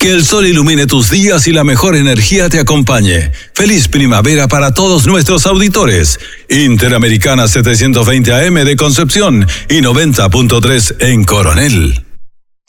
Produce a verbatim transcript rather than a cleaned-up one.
Que el sol ilumine tus días y la mejor energía te acompañe. Feliz primavera para todos nuestros auditores. Interamericana setecientos veinte A M de Concepción y noventa punto tres en Coronel.